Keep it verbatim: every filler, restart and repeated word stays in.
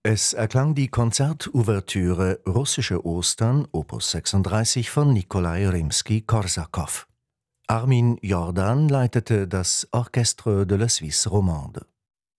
Es erklang die Konzertouvertüre Russische Ostern Opus sechsunddreißig von Nikolai Rimski-Korsakow. Armin Jordan leitete das Orchestre de la Suisse Romande.